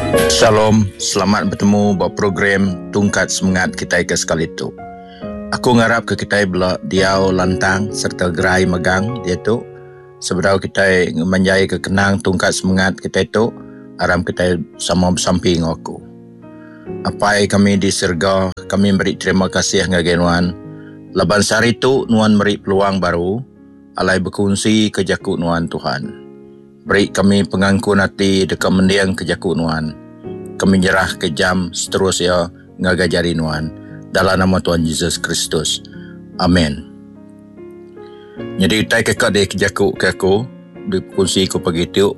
Shalom, selamat bertemu buat program Tungkat Semangat kita ke sekali itu. Aku ngarap ke kita bela diau lantang serta gerai megang dia tu. Sebelum kita menjaya kekenang Tungkat Semangat kita itu, aram kita sama bersamping aku. Apa kami di surga, kami beri terima kasih ngagi Nuan. Laban sehari itu Nuan beri peluang baru, alai berkongsi kejakut Nuan Tuhan. Beri kami pengangkun hati dekat mendiang kejakut Nuan. Kami nyerah ke jam seterusnya ngagajari Nuan dalam nama Tuhan Yesus Kristus. Amin. Jadi kita kekak dia kejakut ke aku dikongsi ku begitu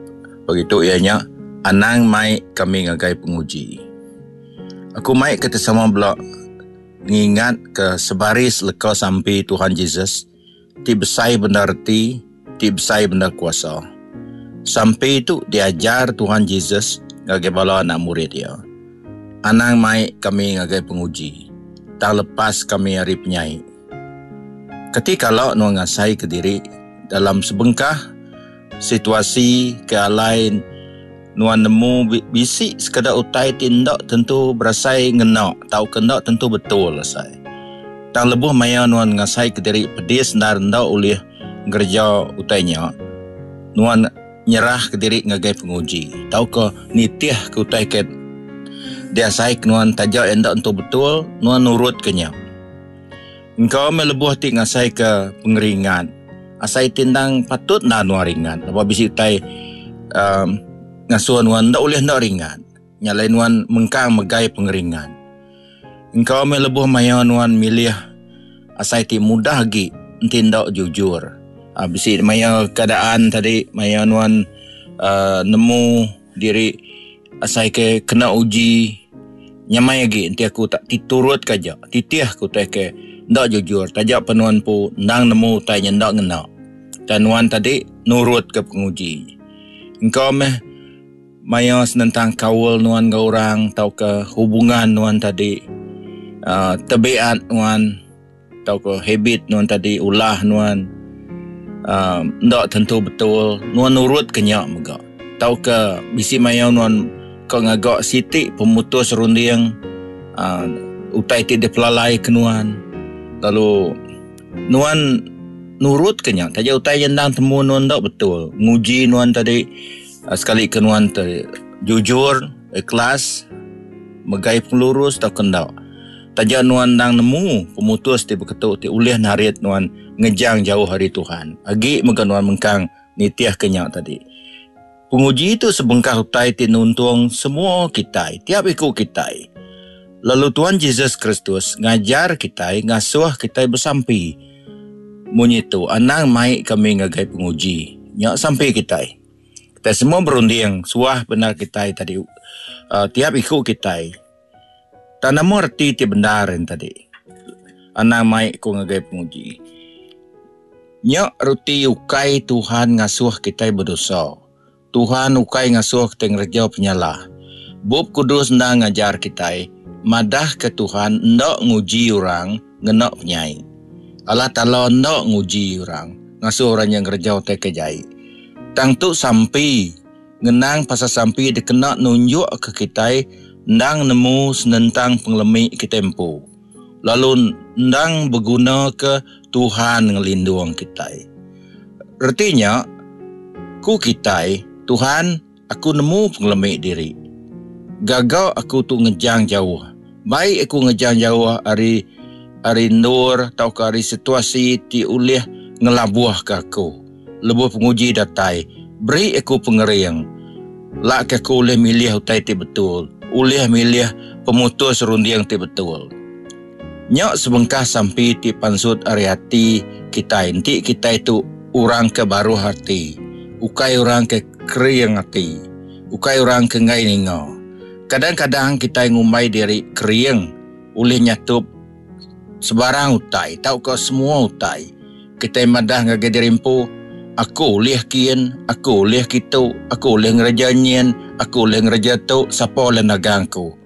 ianya anang mai kami ngagai penguji. Aku mai kita sama belak ngingat ke sebaris leka sampai Tuhan Yesus ti besai benar ti besai benar kuasa. Sampai itu diajar Tuhan Yesus ngagai bala anak murid dia. Anang mai kami ngagai penguji. Tak lepas kami hari penyai. Ketika lo Nuan ngasai ke diri dalam sebengkah situasi kealain Nuan nemu bisik sekadar utai tindak tentu berasai ngenak. Tahu kendak tentu betul asai. Tak lebuh maya Nuan ngasai ke diri pedis dan rendah oleh gerja utainya. Nuan nyerah ke diri ngagai penguji. Tahu ke nitiah ke utai ke dia saik Nuan tajak endak untuk betul, Nuan nurut kenya. Engkau melebuh ti ngasai ke pengeringan. Asai tindang patut na Nuan ringan. Apa bisi utai ngasuh Nuan ndak oleh ndak ringan. Nyalai Nuan mengkang megai pengeringan. Engkau melebuh maya Nuan milih asai ti mudah lagi tindak jujur. Bisi maya keadaan tadi maya Nuan nemu diri asai ke kena uji nyamai lagi nanti aku tak titurut kaja titiah aku tak ke ndak jujur tajak penuan pu ndang nemu tanya ndak ngena dan Nuan tadi nurut ke penguji. Engkau maya senentang kawal Nuan ke orang tau ke hubungan Nuan tadi tabiat Nuan tau ke habit Nuan tadi ulah Nuan ndak tentu betul Nuan nurut kenyak mega. Tahu ke bisi maya Nuan kau ngagak sitik pemutus runding utai ti depelalai ke Nuan. Lalu Nuan nurut kenyak taja utai jendang temu Nuan ndak betul. Nguji Nuan tadi sekali ke Nuan jujur, ikhlas, megai pelurus tau kendak. Taja Nuan dang nemu pemutus ti berketuk ti ulih narit Nuan ngejang jauh hari Tuhan. Agi mega Nuan mengkang nitiah kenyak tadi. Penguji itu sebengkah utai ti nuntung semua kita, tiap ikut kita. Lalu Tuhan Yesus Kristus ngajar kita, ngasuh kita bersampai. Munyi tu anang mai kami ngagai penguji. Nyak sampai kita. Kita semua berunding suah benar kita tadi. Tiap ikut kita. Tak nama arti ti benar tadi. Anang mai ku ngagai penguji. Nyak ruti ukai Tuhan ngasuh kita berdosa. Tuhan ukai ngasuh kita ngerja penyalah. Bub kudus ndang ngajar kita. Madah ke Tuhan ndak nguji orang ngenak penyai. Allah Ta'ala ndak nguji orang. Ngasuh orang yang ngerja utai kejai. Tang tu sampai ngenang pasal sampai dikenak nunjuk ke kita. Ndang nemu senentang penglemik kita empu. Lalu ndang berguna ke Tuhan ngelindung kita. Artinya, ku kita, Tuhan, aku nemu penglemik diri. Gagal aku tu ngejang jauh. Baik aku ngejang jauh hari nur atau ke hari situasi ti ulih ngelabuh ke aku. Lebuh penguji datai. Beri aku pengeriang. Lak aku ulih milih utai ti betul. Ulih milih pemutus rundiang ti betul. Nyak sebengkah sampai ti pansut ari hati kita. Nanti kita itu orang ke baru hati. Ukai orang ke keriang hati. Ukai orang ke ngai ningau. Kadang-kadang kita ngumbai diri keriang. Ulih nyatup sebarang utai. Tahu ke semua utai. Kita madah ngagai dirimpu. Aku ulih kian. Aku ulih kitu. Aku ulih ngeraja nyen. Aku ulih ngeraja tu. Siapa ulih nagangku.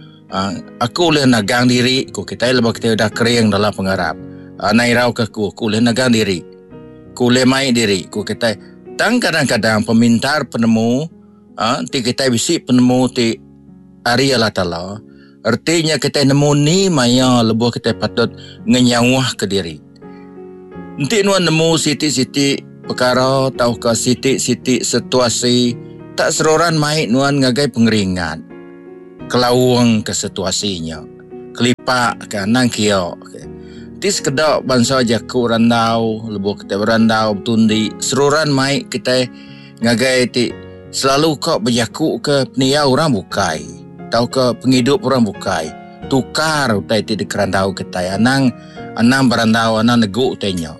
Aku ulih nagang diri. Kita lebih kita dah kering dalam pengharap. Nairau ke aku ulih nagang diri. Ku ulih mai diri. Kita tang kadang-kadang pemintar penemu Ti kita bisi penemu ti ari Allah Ta'ala. Artinya kita nemu ni maya lebuh kita patut ngenyawah ke diri. Nanti nuan nemu siti-siti perkara tau ke siti-siti situasi tak seroran mai nuan ngagai pengeringan. Kelawang ke situasinya. Kelipak ke nang kio. Ti sekedar bangsa jaku randau, lebuh kita berandau betundi. Seroran mai kita ngagai ti selalu kau berjaku ke penia orang bukai. Tau ke penghidup orang bukai. Tukar utai ti di kerandau kita. Anang berandau, anang neguk utainya.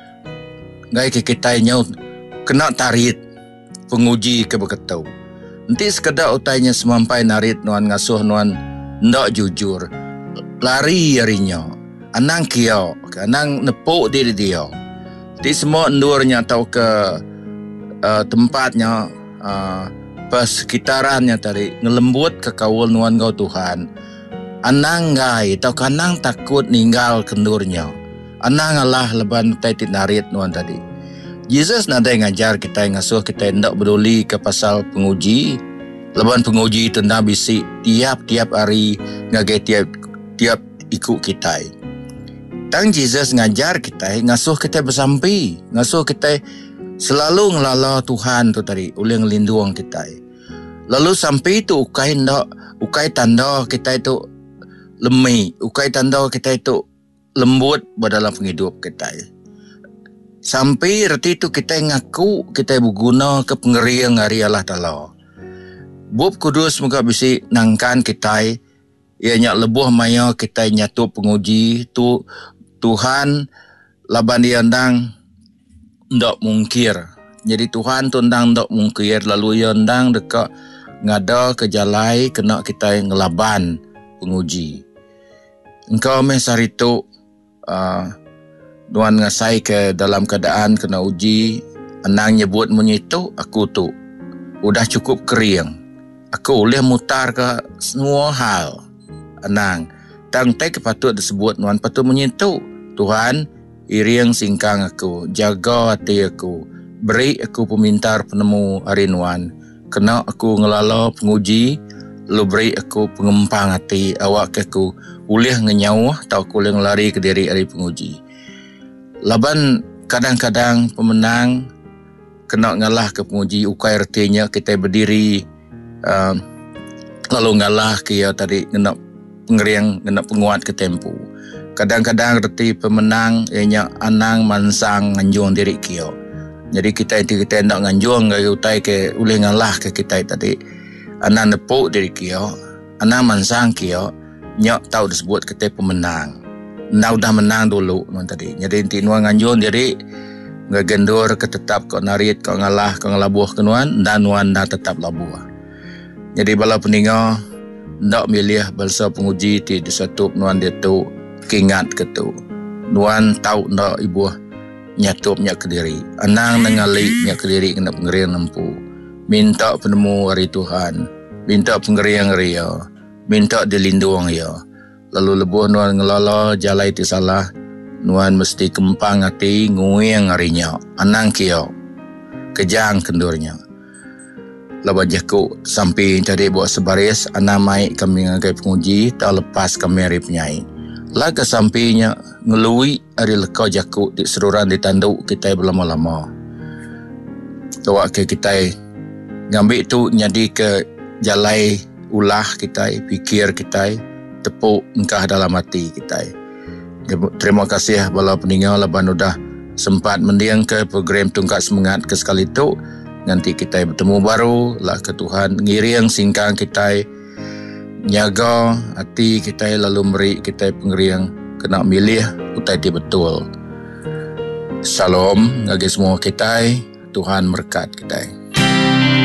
Gai ke kita nya kena tarit penguji ke beketau. Nanti sekedar utainya semampai narit nuan ngasuh nuan ndak jujur. Lari harinya. Anang kio, anang nepuk diri dia. Nanti semua endurnya tau ke tempatnya persekitarannya tadi ngelembut ke kawul nuan kau Tuhan. Anang gai tau kanang takut ninggal kendurnya. Anang Allah leban taitit narit nuan tadi. Jesus nada ngajar kita ngasuh kita ndak peduli ke pasal penguji. Leban penguji itu ndak bisi tiap-tiap hari ngagai tiap ikut kita. Tang Jesus ngajar kita ngasuh kita bersampi, ngasuh kita selalu ngelala Tuhan tu tadi, oleh ngelindung kita. Lalu sampai itu ukai tanda kita itu lemih, ukai tanda kita itu lembut dalam penghidup kita. Sampai reti itu kita ngaku kita berguna ke pengeriang hari Allah Ta'ala. Bub kudus muka bisi nangkan kita, ianya lebuh maya kita nyatu penguji tu Tuhan laban diandang ndak mungkir. Jadi Tuhan tu ndang ndak mungkir lalu ia ndang dekat ngada ke jalai kena kita ngelaban penguji. Engkau mesaritu Tuhan ngasai ke dalam keadaan kena uji, anang nyebut menyitu aku tu udah cukup kering. Aku boleh mutar ke semua hal. Anang tang tai patut disebut nuan patut menyitu. Tuhan iring singkang aku, jaga hati aku, beri aku pemintar penemu hari nuan. Kena aku ngelala penguji, lu beri aku pengempang hati awak aku, boleh ngenyawah tau aku boleh ngelari ke diri hari penguji. Laban kadang-kadang pemenang kena ngalah ke penguji, ukai artinya kita berdiri lalu ngalah kia tadi kena pengeriang, kena penguat ke tempu. Kadang-kadang reti pemenang ianya anang mansang nganjung diri kio. Jadi kita nak nganjung ke utai ke boleh ngalah ke kita tadi. Anang nepuk diri kio, anang mansang kio, nyak tahu disebut kita pemenang. Nau dah menang dulu nuan tadi. Jadi inti nuan nganjung diri ngagendur ke tetap kau narit kau ngalah kau ngelabuh ke nuan dan nuan dah tetap labuh. Jadi bala peninga ndak milih balsa penguji ti disatup nuan dia tu kingat ke tu. Nuan tahu ndak ibu nyatup nyak ke diri. Anang nengali nyak ke diri kena pengeriang nempu. Minta penemu hari Tuhan. Minta pengeriang ria. Minta dilindung ya. Lalu lebuh nuan ngelala jalai ti salah. Nuan mesti kempang hati nguyang harinya. Anang kio. Kejang kendurnya. Lepas jaku sampai tadi buat sebaris. Anang mai kami ngagai penguji. Tak lepas kami hari penyai. Laga sampainya ngelui hari lekau jaku di seruran ditanduk kita berlama-lama. Tawak ke kita ngambil tu nyadi ke jalai ulah kita, fikir kita, tepuk engkah dalam hati kita. Terima kasih bala peninggal laban udah sempat mendiang ke program Tungkat Semangat ke sekali tu. Nanti kita bertemu baru lah ke Tuhan ngiring singkang kita. Nyaga hati kita lalu beri kita pengeriang kena milih utai dia betul. Salam bagi semua kita. Tuhan berkat kita.